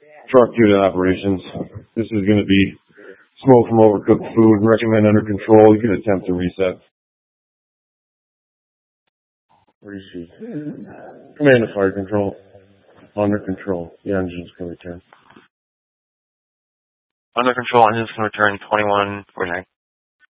Truck unit operations. This is going to be smoke from overcooked food. Recommend under control. You can attempt to reset. Where is she? Command to fire control. Under control. The engines can return. Under control, engines can return 2149.